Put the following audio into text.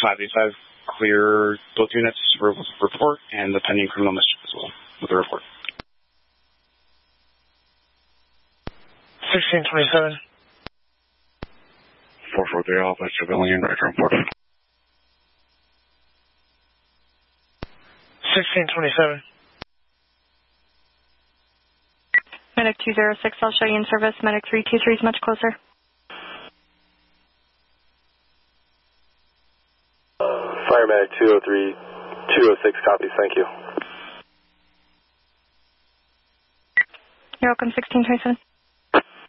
585, clear both units report and the pending criminal mischief as well with the report. 1627. 443 Alpha, civilian, right report. 1627. Medic 206, I'll show you in service. Medic 323 is much closer. Fire Medic 203, 206 copies, thank you. You're welcome, 1627.